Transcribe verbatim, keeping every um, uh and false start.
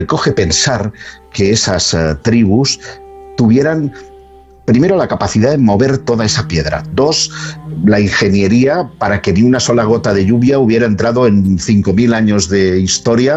Coge pensar que esas uh, tribus tuvieran, primero, la capacidad de mover toda esa piedra. Dos, la ingeniería para que ni una sola gota de lluvia hubiera entrado en cinco mil años de historia